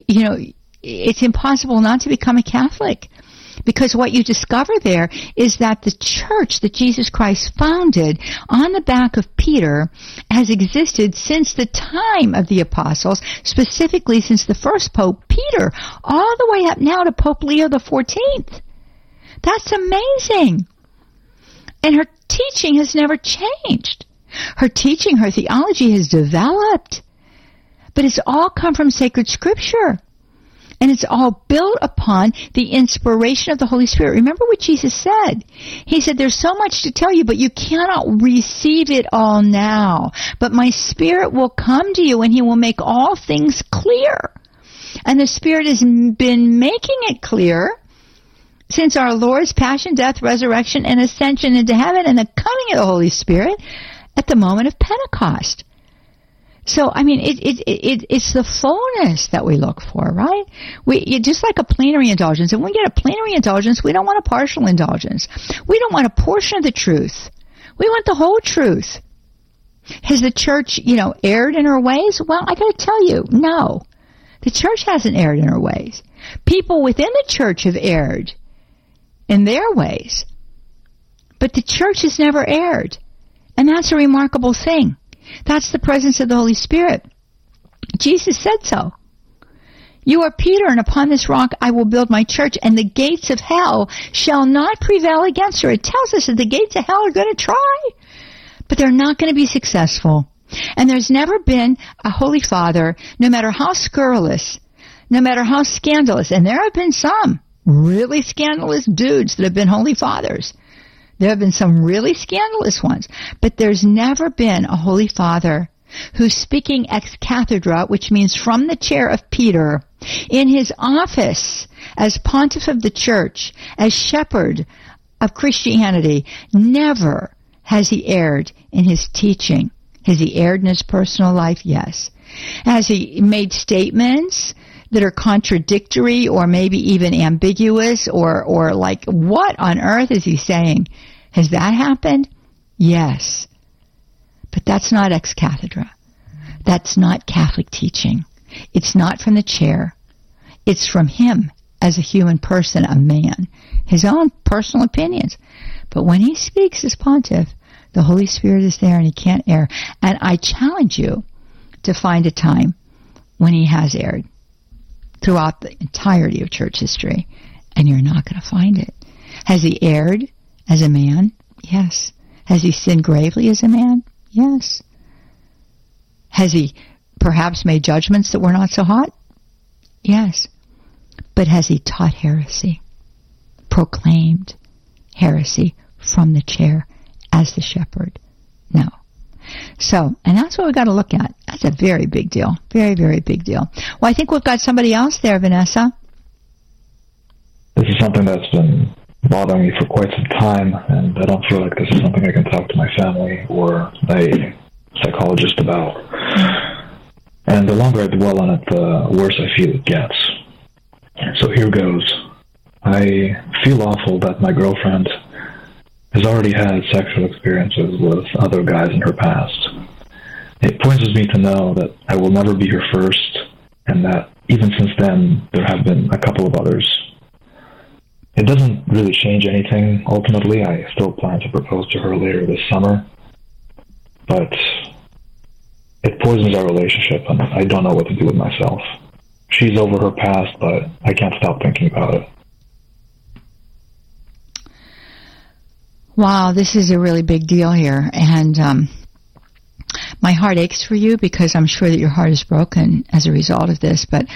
it's impossible not to become a Catholic. Because what you discover there is that the church that Jesus Christ founded on the back of Peter has existed since the time of the apostles, specifically since the first Pope Peter, all the way up now to Pope Leo XIV. That's amazing. And her teaching has never changed. Her teaching, her theology has developed. But it's all come from sacred scripture. And it's all built upon the inspiration of the Holy Spirit. Remember what Jesus said. He said, there's so much to tell you, but you cannot receive it all now. But my Spirit will come to you, and He will make all things clear. And the Spirit has been making it clear since our Lord's passion, death, resurrection, and ascension into heaven, and the coming of the Holy Spirit at the moment of Pentecost. So, I mean, it's the fullness that we look for, right? Just like a plenary indulgence. If we get a plenary indulgence, we don't want a partial indulgence. We don't want a portion of the truth. We want the whole truth. Has the church, erred in her ways? Well, I got to tell you, no. The church hasn't erred in her ways. People within the church have erred in their ways. But the church has never erred. And that's a remarkable thing. That's the presence of the Holy Spirit. Jesus said so. You are Peter, and upon this rock I will build my church, and the gates of hell shall not prevail against her. It tells us that the gates of hell are going to try, but they're not going to be successful. And there's never been a Holy Father, no matter how scurrilous, no matter how scandalous, and there have been some really scandalous dudes that have been Holy Fathers. There have been some really scandalous ones, but there's never been a Holy Father who's speaking ex cathedra, which means from the chair of Peter, in his office as pontiff of the church, as shepherd of Christianity. Never has he erred in his teaching. Has he erred in his personal life? Yes. Has he made statements that are contradictory or maybe even ambiguous or like, what on earth is he saying? Has that happened? Yes. But that's not ex cathedra. That's not Catholic teaching. It's not from the chair. It's from him as a human person, a man. His own personal opinions. But when he speaks as pontiff, the Holy Spirit is there and he can't err. And I challenge you to find a time when he has erred throughout the entirety of church history, and you're not going to find it. Has he erred as a man? Yes. Has he sinned gravely as a man? Yes. Has he perhaps made judgments that were not so hot? Yes. But has he taught heresy? Proclaimed heresy from the chair as the shepherd? No. So, and that's what we've got to look at. That's a very big deal. Very, very big deal. Well, I think we've got somebody else there, Vanessa. This is something that's been bothering me for quite some time, and I don't feel like this is something I can talk to my family or a psychologist about. And the longer I dwell on it, the worse I feel it gets. So here goes. I feel awful that my girlfriend has already had sexual experiences with other guys in her past. It poisons me to know that I will never be her first, and that even since then, there have been a couple of others. It doesn't really change anything, ultimately. I still plan to propose to her later this summer, but it poisons our relationship, and I don't know what to do with myself. She's over her past, but I can't stop thinking about it. Wow, this is a really big deal here, and my heart aches for you because I'm sure that your heart is broken as a result of this. But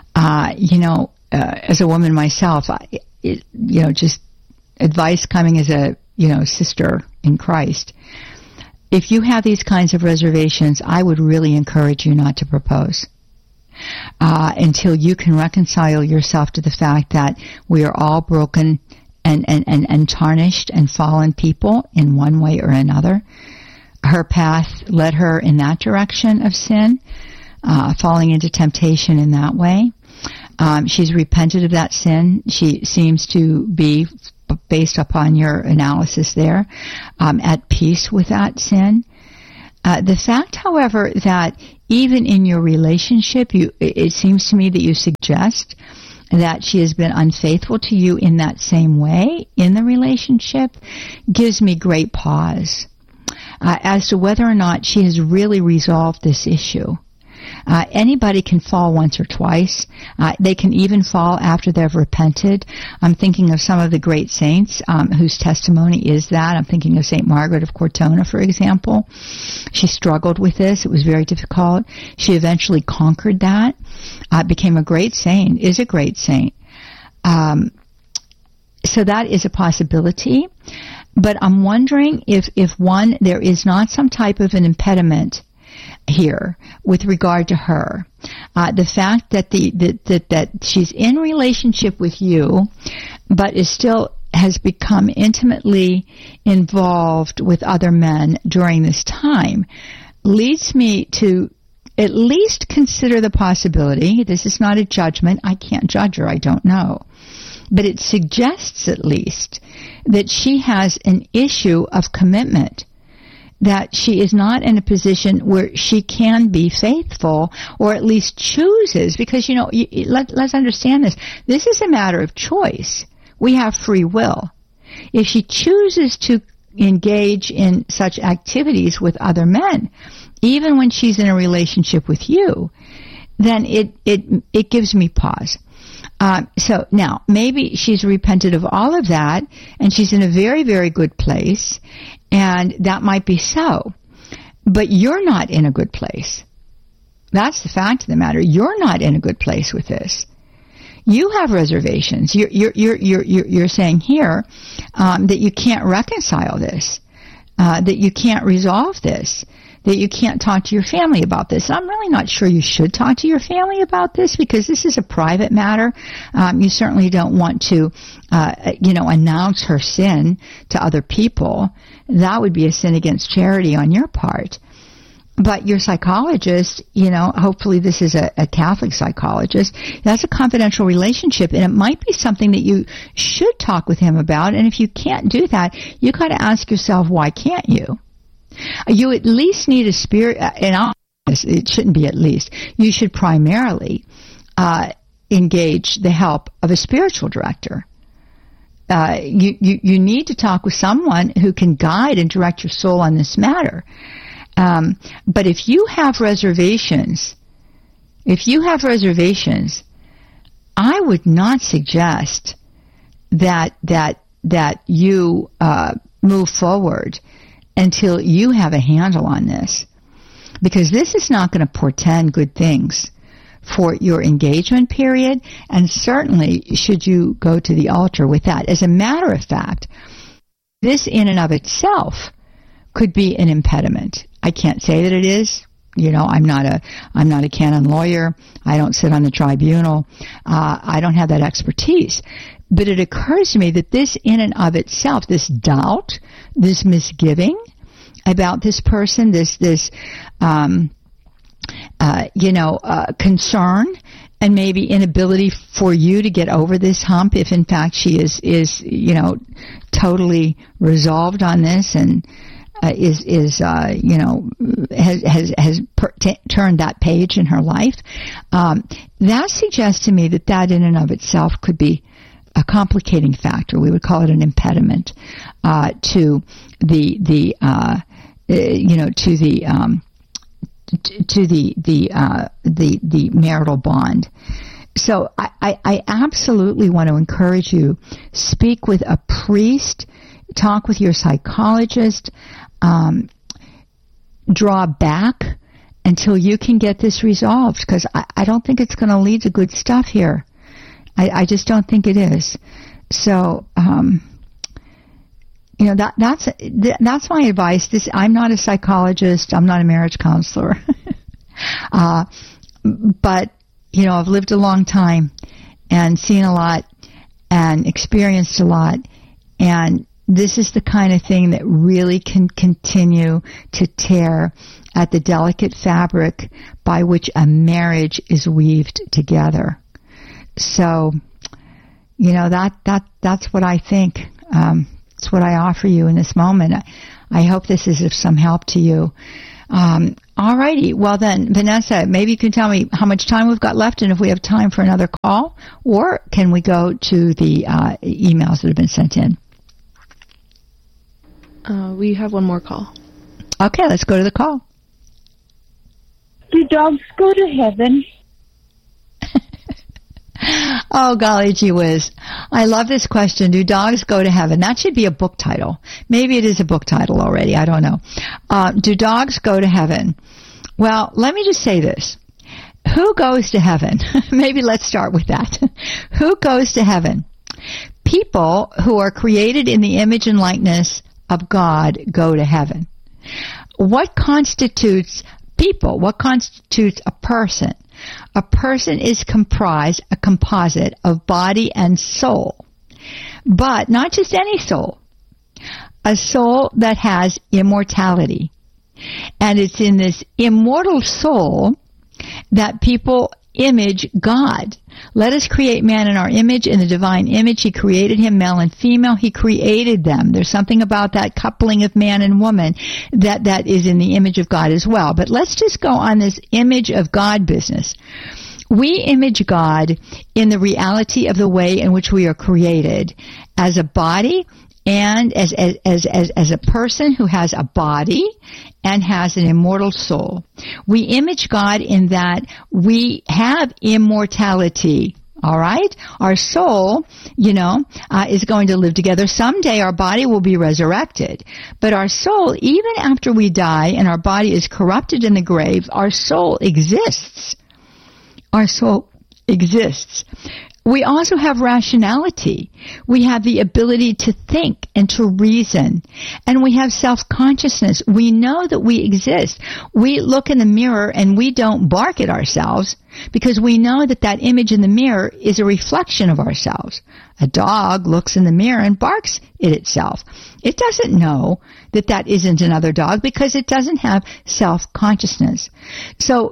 as a woman myself, just advice coming as a sister in Christ. If you have these kinds of reservations, I would really encourage you not to propose until you can reconcile yourself to the fact that we are all broken and tarnished and fallen people in one way or another. Her path led her in that direction of sin, falling into temptation in that way. She's repented of that sin. She seems to be, based upon your analysis there, at peace with that sin. The fact, however, that even in your relationship, it seems to me that you suggest that she has been unfaithful to you in that same way in the relationship, gives me great pause as to whether or not she has really resolved this issue. Anybody can fall once or twice. They can even fall after they've repented. I'm thinking of some of the great saints whose testimony is that. I'm thinking of St. Margaret of Cortona, for example. She struggled with this. It was very difficult. She eventually conquered that, became a great saint, is a great saint. So that is a possibility. But I'm wondering if one, there is not some type of an impediment here with regard to her. The fact that that she's in relationship with you, but is still has become intimately involved with other men during this time, leads me to at least consider the possibility. This is not a judgment. I can't judge her. I don't know. But it suggests at least that she has an issue of commitment, that she is not in a position where she can be faithful, or at least chooses, because, let's understand this. This is a matter of choice. We have free will. If she chooses to engage in such activities with other men, even when she's in a relationship with you, then it gives me pause. So now, maybe she's repented of all of that, and she's in a very, very good place, and that might be so. But you're not in a good place. That's the fact of the matter. You're not in a good place with this. You have reservations. You're saying here that you can't reconcile this, that you can't resolve this, that you can't talk to your family about this. I'm really not sure you should talk to your family about this, because this is a private matter. You certainly don't want to, announce her sin to other people. That would be a sin against charity on your part. But your psychologist, hopefully this is a Catholic psychologist, that's a confidential relationship, and it might be something that you should talk with him about. And if you can't do that, you got to ask yourself, why can't you? You at least need a spirit, and it shouldn't be at least. You should primarily engage the help of a spiritual director. You need to talk with someone who can guide and direct your soul on this matter. But if you have reservations, I would not suggest that you move forward until you have a handle on this, because this is not going to portend good things for your engagement period, and certainly should you go to the altar with that. As a matter of fact, this in and of itself could be an impediment. I can't say that it is. I'm not a canon lawyer. I don't sit on the tribunal. I don't have that expertise. But it occurs to me that this in and of itself, this doubt, this misgiving about this person, this concern, and maybe inability for you to get over this hump, if in fact she is totally resolved on this and has turned that page in her life, that suggests to me that in and of itself could be a complicating factor. We would call it an impediment to the marital bond. So I absolutely want to encourage you, speak with a priest, talk with your psychologist, draw back until you can get this resolved, because I don't think it's going to lead to good stuff here. I just don't think it is. So, that's my advice. I'm not a psychologist. I'm not a marriage counselor. But, I've lived a long time and seen a lot and experienced a lot. And this is the kind of thing that really can continue to tear at the delicate fabric by which a marriage is weaved together. So, that's what I think. It's what I offer you in this moment. I hope this is of some help to you. All righty. Well then, Vanessa, maybe you can tell me how much time we've got left and if we have time for another call, or can we go to the emails that have been sent in? We have one more call. Okay, let's go to the call. Do dogs go to heaven? Oh, golly gee whiz. I love this question. Do dogs go to heaven? That should be a book title. Maybe it is a book title already. I don't know. Do dogs go to heaven? Well, let me just say this. Who goes to heaven? Maybe let's start with that. Who goes to heaven? People who are created in the image and likeness of God go to heaven. What constitutes people? What constitutes a person? A person is comprised, a composite of body and soul. But not just any soul. A soul that has immortality. And it's in this immortal soul that people image God. Let us create man in our image, in the divine image. He created him, male and female. He created them. There's something about that coupling of man and woman that is in the image of God as well. But let's just go on this image of God business. We image God in the reality of the way in which we are created as a body and as a person who has a body and has an immortal soul. We image God in that we have immortality. All right? Our soul, is going to live together. Someday our body will be resurrected. But our soul, even after we die and our body is corrupted in the grave, our soul exists. Our soul exists. We also have rationality. We have the ability to think and to reason. And we have self-consciousness. We know that we exist. We look in the mirror and we don't bark at ourselves because we know that image in the mirror is a reflection of ourselves. A dog looks in the mirror and barks at itself. It doesn't know that isn't another dog because it doesn't have self-consciousness. So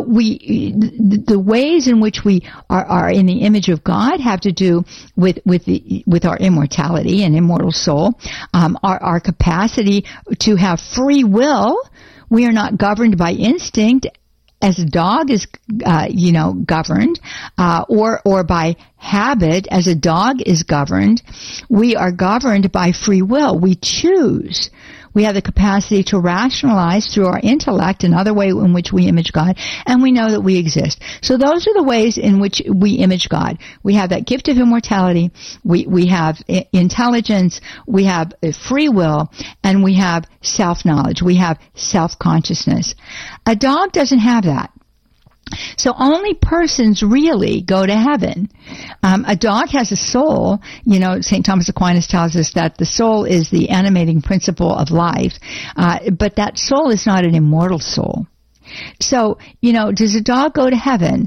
the ways in which we are in the image of God have to do with our immortality and immortal soul, our capacity to have free will. We are not governed by instinct as a dog is, governed, or by habit as a dog is governed. We are governed by free will. We choose. We have the capacity to rationalize through our intellect, another way in which we image God, and we know that we exist. So those are the ways in which we image God. We have that gift of immortality, we have intelligence, we have free will, and we have self-knowledge. We have self-consciousness. A dog doesn't have that. So only persons really go to heaven. A dog has a soul. St. Thomas Aquinas tells us that the soul is the animating principle of life, but that soul is not an immortal soul. So, does a dog go to heaven?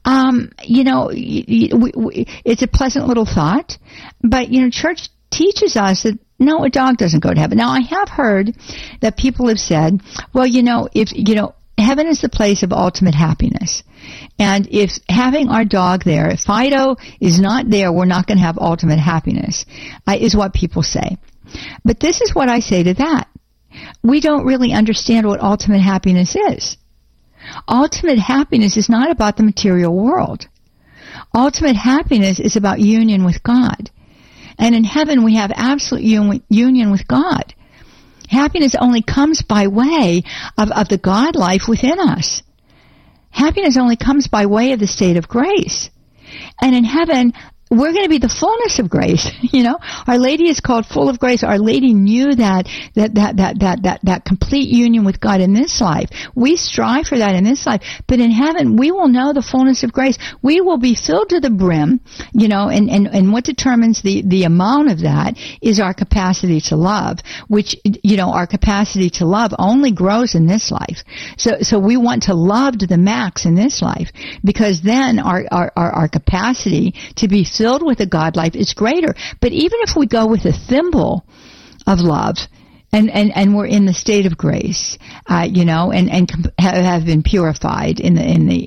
It's a pleasant little thought, but, church teaches us that no, a dog doesn't go to heaven. Now, I have heard that people have said, well, heaven is the place of ultimate happiness. And if having our dog there, if Fido is not there, we're not going to have ultimate happiness, is what people say. But this is what I say to that. We don't really understand what ultimate happiness is. Ultimate happiness is not about the material world. Ultimate happiness is about union with God. And in heaven we have absolute union with God. Happiness only comes by way of the God life within us. Happiness only comes by way of the state of grace. And in heaven, we're going to be the fullness of grace. Our Lady is called full of grace. Our Lady knew that complete union with God in this life. We strive for that in this life. But in heaven, we will know the fullness of grace. We will be filled to the brim, and what determines the amount of that is our capacity to love, which, our capacity to love only grows in this life. So we want to love to the max in this life, because then our capacity to be filled with the God life is greater. But even if we go with a thimble of love, and we're in the state of grace, and have been purified in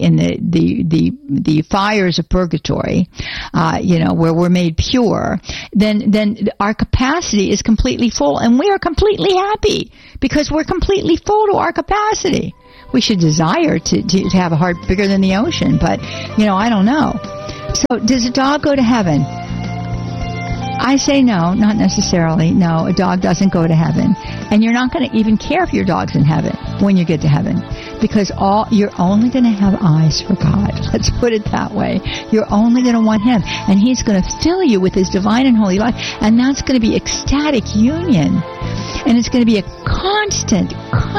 the fires of purgatory, where we're made pure, then our capacity is completely full, and we are completely happy because we're completely full to our capacity. We should desire to have a heart bigger than the ocean, but I don't know. So, does a dog go to heaven? I say no, not necessarily. No, a dog doesn't go to heaven. And you're not going to even care if your dog's in heaven when you get to heaven. Because you're only going to have eyes for God. Let's put it that way. You're only going to want Him. And He's going to fill you with His divine and holy life. And that's going to be ecstatic union. And it's going to be a constant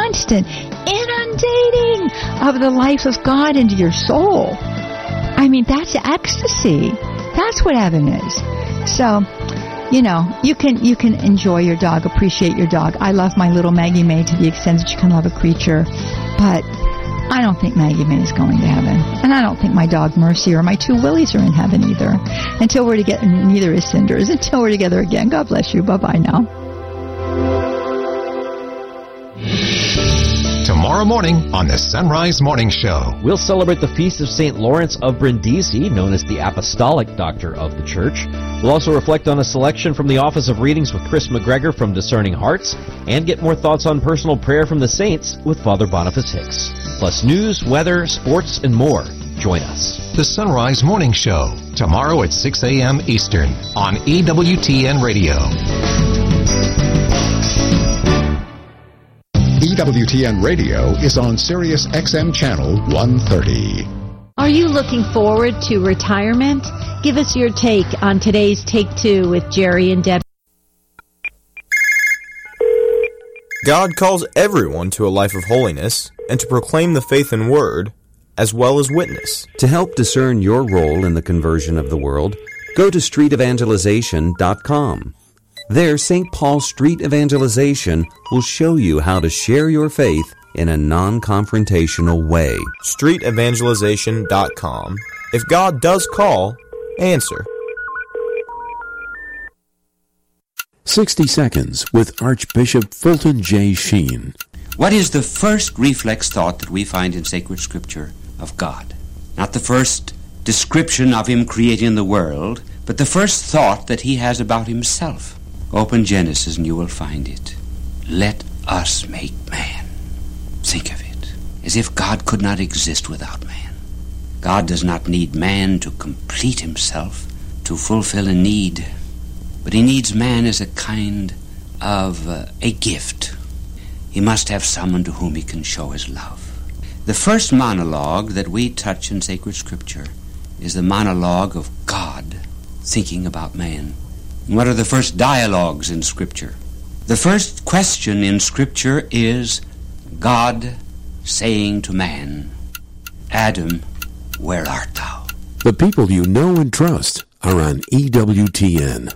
inundating of the life of God into your soul. I mean, that's ecstasy. That's what heaven is. So, you can enjoy your dog, appreciate your dog. I love my little Maggie May to the extent that you can love a creature, but I don't think Maggie May is going to heaven. And I don't think my dog Mercy or my two Willies are in heaven either. Until we're together, neither is Cinders. Until we're together again. God bless you. Bye-bye now. Tomorrow morning on the Sunrise Morning Show, we'll celebrate the feast of St. Lawrence of Brindisi, known as the Apostolic Doctor of the Church. We'll also reflect on a selection from the Office of Readings with Chris McGregor from Discerning Hearts, and get more thoughts on personal prayer from the saints with Father Boniface Hicks. Plus news, weather, sports, and more. Join us. The Sunrise Morning Show, tomorrow at 6 a.m. Eastern on EWTN Radio. EWTN Radio is on Sirius XM Channel 130. Are you looking forward to retirement? Give us your take on today's Take Two with Jerry and Debbie. God calls everyone to a life of holiness and to proclaim the faith and word, as well as witness. To help discern your role in the conversion of the world, go to streetevangelization.com. There, St. Paul Street Evangelization will show you how to share your faith in a non-confrontational way. streetevangelization.com. If God does call, answer. 60 Seconds with Archbishop Fulton J. Sheen. What is the first reflex thought that we find in sacred scripture of God? Not the first description of Him creating the world, but the first thought that He has about Himself. Open Genesis and you will find it. Let us make man. Think of it. As if God could not exist without man. God does not need man to complete Himself, to fulfill a need. But He needs man as a kind of a gift. He must have someone to whom He can show His love. The first monologue that we touch in sacred scripture is the monologue of God thinking about man. What are the first dialogues in Scripture? The first question in Scripture is God saying to man, Adam, where art thou? The people you know and trust are on EWTN.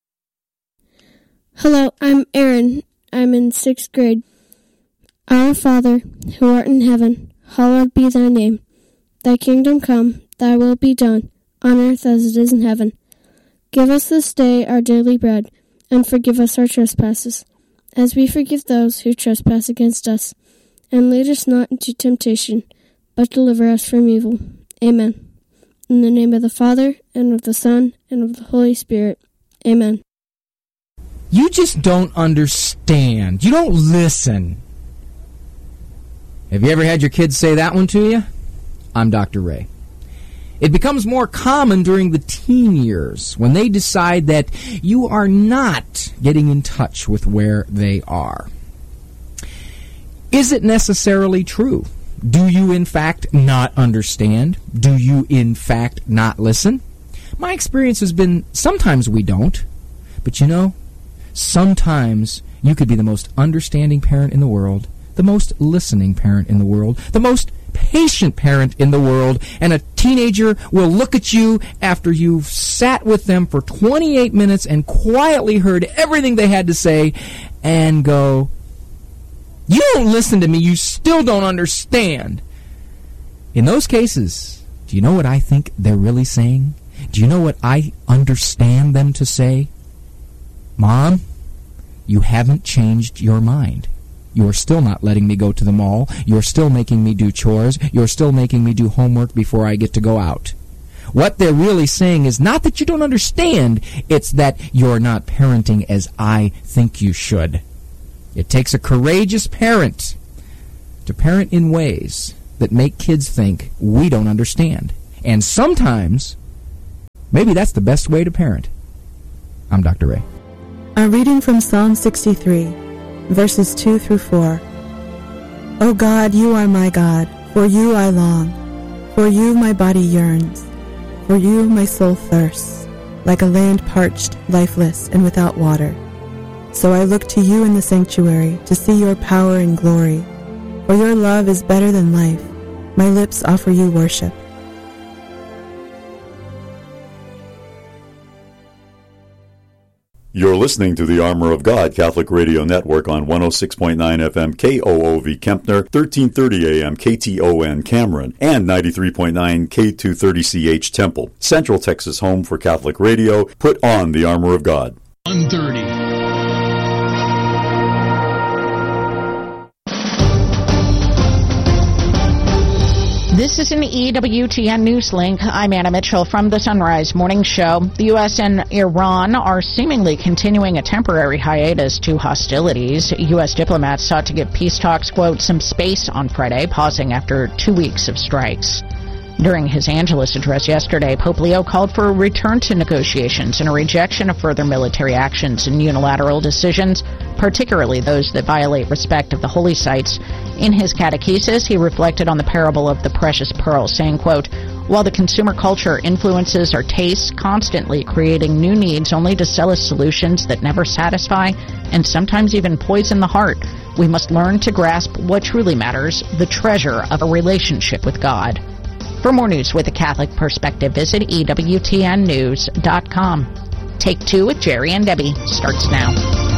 Hello, I'm Aaron. I'm in 6th grade. Our Father, who art in heaven, hallowed be thy name. Thy kingdom come, thy will be done, on earth as it is in heaven. Give us this day our daily bread, and forgive us our trespasses, as we forgive those who trespass against us. And lead us not into temptation, but deliver us from evil. Amen. In the name of the Father, and of the Son, and of the Holy Spirit. Amen. You just don't understand. You don't listen. Have you ever had your kids say that one to you? I'm Dr. Ray. It becomes more common during the teen years when they decide that you are not getting in touch with where they are. Is it necessarily true? Do you in fact not understand? Do you in fact not listen? My experience has been sometimes we don't, but sometimes you could be the most understanding parent in the world, the most listening parent in the world, the most patient parent in the world, and a teenager will look at you after you've sat with them for 28 minutes and quietly heard everything they had to say and go, "You don't listen to me, you still don't understand." In those cases, do you know what I think they're really saying? Do you know what I understand them to say? Mom, You haven't changed your mind. You're still not letting me go to the mall. You're still making me do chores. You're still making me do homework before I get to go out. What they're really saying is not that you don't understand, it's that you're not parenting as I think you should. It takes a courageous parent to parent in ways that make kids think we don't understand. And sometimes, maybe that's the best way to parent. I'm Dr. Ray. A reading from Psalm 63, verses 2 through 4. O God, you are my God. For you I long. For you my body yearns. For you my soul thirsts, like a land parched, lifeless, and without water. So I look to you in the sanctuary to see your power and glory. For your love is better than life. My lips offer you worship. You're listening to the Armor of God Catholic Radio Network on 106.9 FM KOOV Kempner, 1330 AM KTON Cameron, and 93.9 K230CH Temple. Central Texas home for Catholic radio. Put on the Armor of God. 130. This is an EWTN News Link. I'm Anna Mitchell from the Sunrise Morning Show. The U.S. and Iran are seemingly continuing a temporary hiatus to hostilities. U.S. diplomats sought to give peace talks, quote, some space on Friday, pausing after 2 weeks of strikes. During his Angelus address yesterday, Pope Leo called for a return to negotiations and a rejection of further military actions and unilateral decisions, particularly those that violate respect of the holy sites. In his catechesis, he reflected on the parable of the precious pearl, saying, quote, while the consumer culture influences our tastes, constantly creating new needs only to sell us solutions that never satisfy and sometimes even poison the heart, we must learn to grasp what truly matters, the treasure of a relationship with God. For more news with a Catholic perspective, visit EWTNnews.com. Take Two with Jerry and Debbie starts now.